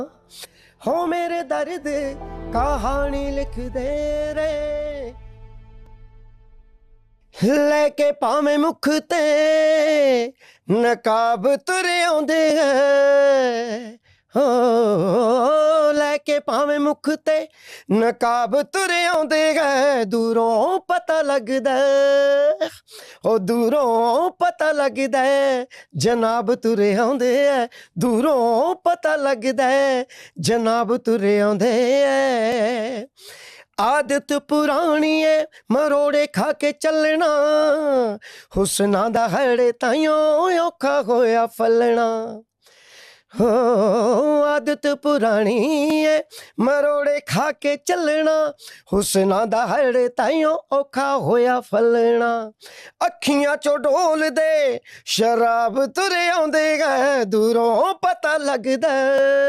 हो मेरे दर्द कहानी लिख दे रे लेके भावें मुख ते नकाब तुरे आउंदे हो लेके भावें मुख ते नकाब तुरे आउंदे दूरों पता लगदा ओ दूरों पता लगदा जनाब तुरे आउंदे दूरों पता लगदा जनाब तुरे आउंदे आदत पुरानी है मरोड़े खा के चलना हुस्ना दा हड़े ताइयों औखा होया फलना हो आदत पुरानी है मरोड़े खा के चलना हुस्ना दा हड़े ताइयों औखा होया फलना अखियां चो डोल दे शराब तुरे आउंदे दूरों पता लगदा